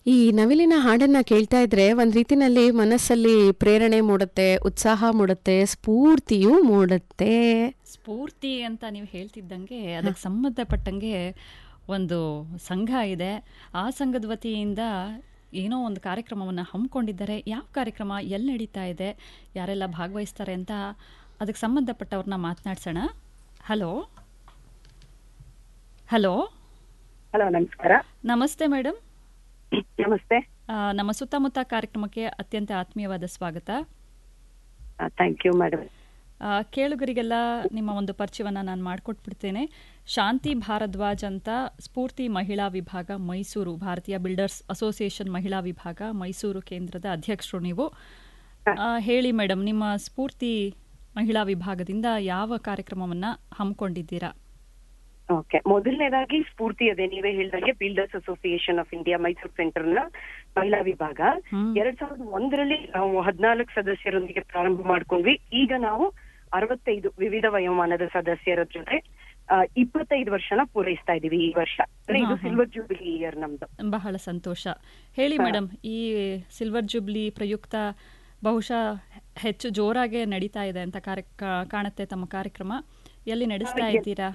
ಈ ನವಿಲಿನ ಹಾಡನ್ನ ಕೇಳ್ತಾ ಇದ್ರೆ ಒಂದ್ ರೀತಿನಲ್ಲಿ ಮನಸ್ಸಲ್ಲಿ ಪ್ರೇರಣೆ ಮೂಡುತ್ತೆ, ಉತ್ಸಾಹ ಮೂಡುತ್ತೆ, ಸ್ಫೂರ್ತಿಯೂ ಮೂಡುತ್ತೆ. ಸ್ಫೂರ್ತಿ ಅಂತ ನೀವು ಹೇಳ್ತಿದ್ದಂಗೆ ಅದಕ್ಕೆ ಸಂಬಂಧಪಟ್ಟಂಗೆ ಒಂದು ಸಂಘ ಇದೆ. ಆ ಸಂಘದ ವತಿಯಿಂದ ಏನೋ ಒಂದು ಕಾರ್ಯಕ್ರಮವನ್ನು ಹಮ್ಮಿಕೊಂಡಿದ್ದಾರೆ. ಯಾವ ಕಾರ್ಯಕ್ರಮ, ಎಲ್ಲಿ ನಡೀತಾ ಇದೆ, ಯಾರೆಲ್ಲ ಭಾಗವಹಿಸ್ತಾರೆ ಅಂತ ಅದಕ್ಕೆ ಸಂಬಂಧಪಟ್ಟವ್ರನ್ನ ಮಾತನಾಡ್ಸೋಣ. ಹಲೋ ಹಲೋ ಹಲೋ, ನಮಸ್ಕಾರ. ನಮಸ್ತೆ ಮೇಡಮ್. ನಮಸ್ತೆ. ನಮ್ಮ ಸುತ್ತಮುತ್ತ ಕಾರ್ಯಕ್ರಮಕ್ಕೆ ಅತ್ಯಂತ ಆತ್ಮೀಯವಾದ ಸ್ವಾಗತ. Thank you madam. ಕೇಳುಗರಿಗೆಲ್ಲ ನಿಮ್ಮ ಒಂದು ಪರಿಚಯವನ್ನು ನಾನು ಮಾಡಿಕೊಟ್ಬಿಡ್ತೇನೆ. ಶಾಂತಿ ಭಾರದ್ವಾಜ್ ಅಂತ, ಸ್ಫೂರ್ತಿ ಮಹಿಳಾ ವಿಭಾಗ ಮೈಸೂರು, ಭಾರತೀಯ ಬಿಲ್ಡರ್ಸ್ ಅಸೋಸಿಯೇಷನ್ ಮಹಿಳಾ ವಿಭಾಗ ಮೈಸೂರು ಕೇಂದ್ರದ ಅಧ್ಯಕ್ಷರು ನೀವು. ಹೇಳಿ ಮೇಡಮ್, ನಿಮ್ಮ ಸ್ಫೂರ್ತಿ ಮಹಿಳಾ ವಿಭಾಗದಿಂದ ಯಾವ ಕಾರ್ಯಕ್ರಮವನ್ನು ಹಮ್ಮಿಕೊಂಡಿದ್ದೀರಾ? ಓಕೆ, ಮೊದಲನೇದಾಗಿ ಸ್ಫೂರ್ತಿ ಅದೇ ನೀವೇ ಹೇಳಿದಾಗೆ builders association of India Mysuru ಸೆಂಟರ್ನ ಮಹಿಳಾ ವಿಭಾಗ 2001ರಲ್ಲಿ ನಾವು 14 ಸದಸ್ಯರೊಂದಿಗೆ ಪ್ರಾರಂಭ ಮಾಡ್ಕೊಂಡ್ವಿ. ಈಗ ನಾವು 65 ವಿವಿಧ ವಯೋಮಾನದ ಸದಸ್ಯರ ಜೊತೆ 25 ವರ್ಷನ ಪೂರೈಸ್ತಾ ಇದೀವಿ ಈ ವರ್ಷ. ಇದು ಸಿಲ್ವರ್ ಜೂಬಿಲಿ ಇಯರ್ ನಮ್ದು. ಬಹಳ ಸಂತೋಷ. ಹೇಳಿ ಮೇಡಮ್, ಈ ಸಿಲ್ವರ್ ಜೂಬ್ಲಿ ಪ್ರಯುಕ್ತ ಬಹುಶಃ ಹೆಚ್ಚು ಜೋರಾಗೆ ನಡೀತಾ ಇದೆ ಅಂತ ಕಾಣುತ್ತೆ ತಮ್ಮ ಕಾರ್ಯಕ್ರಮ. ಎಲ್ಲಿ ನಡೆಸ್ತಾ ಇದ್ದೀರಾ?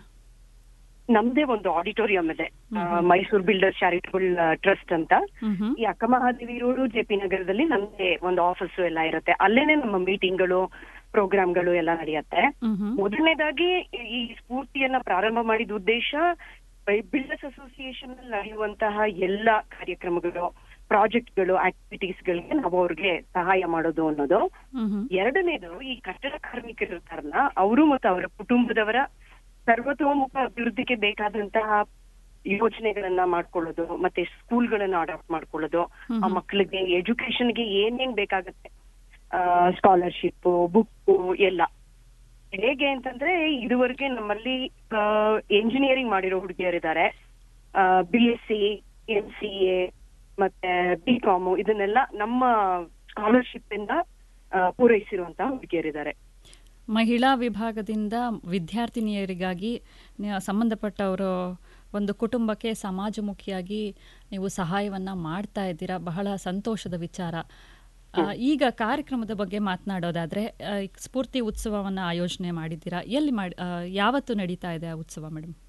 ನಮ್ದೇ ಒಂದು ಆಡಿಟೋರಿಯಂ ಇದೆ, ಮೈಸೂರು ಬಿಲ್ಡರ್ ಚಾರಿಟಬಲ್ ಟ್ರಸ್ಟ್ ಅಂತ. ಈ ಅಕ್ಕ ಮಹಾದೇವಿ ರೋಡು, ಜೆಪಿ ನಗರದಲ್ಲಿ ನಮ್ದೇ ಒಂದು ಆಫೀಸ್ ಎಲ್ಲ ಇರುತ್ತೆ. ಅಲ್ಲೇನೆ ನಮ್ಮ ಮೀಟಿಂಗ್ಗಳು, ಪ್ರೋಗ್ರಾಮ್ಗಳು ಎಲ್ಲ ನಡೆಯುತ್ತೆ. ಮೊದಲನೇದಾಗಿ ಈ ಸ್ಫೂರ್ತಿಯನ್ನ ಪ್ರಾರಂಭ ಮಾಡಿದ ಉದ್ದೇಶ ಬಿಲ್ಡರ್ಸ್ ಅಸೋಸಿಯೇಷನ್ ಅಲ್ಲಿ ನಡೆಯುವಂತಹ ಎಲ್ಲಾ ಕಾರ್ಯಕ್ರಮಗಳು, ಪ್ರಾಜೆಕ್ಟ್ಗಳು, ಆಕ್ಟಿವಿಟೀಸ್ಗಳಿಗೆ ನಾವು ಅವ್ರಿಗೆ ಸಹಾಯ ಮಾಡೋದು ಅನ್ನೋದು. ಎರಡನೇದು, ಈ ಕಟ್ಟಡ ಕಾರ್ಮಿಕರು ಇರ್ತಾರಲ್ಲ, ಅವರು ಮತ್ತು ಅವರ ಕುಟುಂಬದವರ ಸರ್ವತೋಮುಖ ಅಭಿವೃದ್ಧಿಗೆ ಬೇಕಾದಂತಹ ಯೋಜನೆಗಳನ್ನ ಮಾಡ್ಕೊಳ್ಳೋದು, ಮತ್ತೆ ಸ್ಕೂಲ್ಗಳನ್ನ ಅಡಾಪ್ಟ್ ಮಾಡ್ಕೊಳ್ಳೋದು, ಆ ಮಕ್ಕಳಿಗೆ ಎಜುಕೇಶನ್ಗೆ ಏನೇನ್ ಬೇಕಾಗತ್ತೆ, ಸ್ಕಾಲರ್ಶಿಪ್, ಬುಕ್ ಎಲ್ಲ. ಹೇಗೆ ಅಂತಂದ್ರೆ, ಇದುವರೆಗೆ ನಮ್ಮಲ್ಲಿ ಎಂಜಿನಿಯರಿಂಗ್ ಮಾಡಿರೋ ಹುಡುಗಿಯರಿದ್ದಾರೆ, BSc, MCA ಮತ್ತೆ BCom, ಇದನ್ನೆಲ್ಲ ನಮ್ಮ ಸ್ಕಾಲರ್ಶಿಪ್ ಇಂದ ಪೂರೈಸಿರುವಂತಹ ಹುಡುಗಿಯರಿದ್ದಾರೆ. ಮಹಿಳಾ ವಿಭಾಗದಿಂದ ವಿದ್ಯಾರ್ಥಿನಿಯರಿಗಾಗಿ ಸಂಬಂಧಪಟ್ಟವರು ಒಂದು ಕುಟುಂಬಕ್ಕೆ ಸಮಾಜಮುಖಿಯಾಗಿ ನೀವು ಸಹಾಯವನ್ನ ಮಾಡ್ತಾ ಇದ್ದೀರಾ. ಬಹಳ ಸಂತೋಷದ ವಿಚಾರ. ಈಗ ಕಾರ್ಯಕ್ರಮದ ಬಗ್ಗೆ ಮಾತನಾಡೋದಾದ್ರೆ, ಸ್ಫೂರ್ತಿ ಉತ್ಸವವನ್ನು ಆಯೋಜನೆ ಮಾಡಿದ್ದೀರಾ. ಎಲ್ಲಿ ಯಾವತ್ತು ನಡೀತಾ ಇದೆ ಆ ಉತ್ಸವ ಮೇಡಮ್?